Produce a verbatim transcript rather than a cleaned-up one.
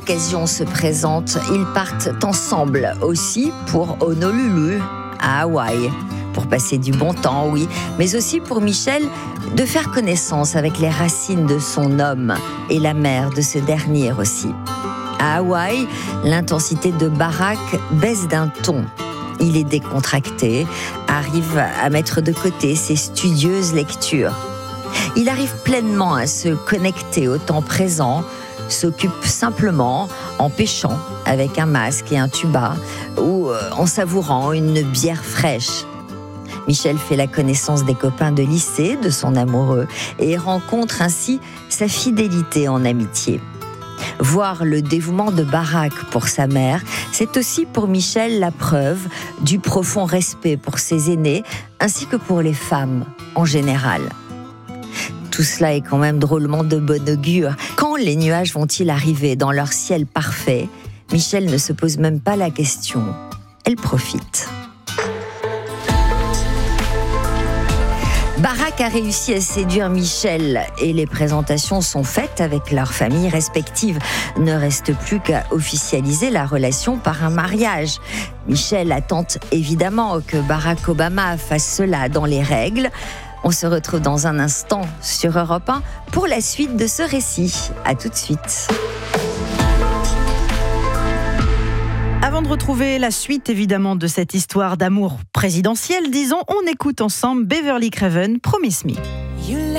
l'occasion se présente, ils partent ensemble aussi pour Honolulu, à Hawaï. Pour passer du bon temps, oui, mais aussi pour Michel de faire connaissance avec les racines de son homme et la mère de ce dernier aussi. À Hawaï, l'intensité de Barack baisse d'un ton. Il est décontracté, arrive à mettre de côté ses studieuses lectures. Il arrive pleinement à se connecter au temps présent, s'occupe simplement en pêchant avec un masque et un tuba ou en savourant une bière fraîche. Michel fait la connaissance des copains de lycée, de son amoureux, et rencontre ainsi sa fidélité en amitié. Voir le dévouement de Barack pour sa mère, c'est aussi pour Michel la preuve du profond respect pour ses aînés, ainsi que pour les femmes en général. Tout cela est quand même drôlement de bon augure. Quand les nuages vont-ils arriver dans leur ciel parfait ? Michel ne se pose même pas la question. Elle profite. Barack a réussi à séduire Michel et les présentations sont faites avec leurs familles respectives. Ne reste plus qu'à officialiser la relation par un mariage. Michel attend évidemment que Barack Obama fasse cela dans les règles. On se retrouve dans un instant sur Europe un pour la suite de ce récit. À tout de suite. Avant de retrouver la suite, évidemment, de cette histoire d'amour présidentielle, disons, on écoute ensemble Beverly Craven, Promise Me.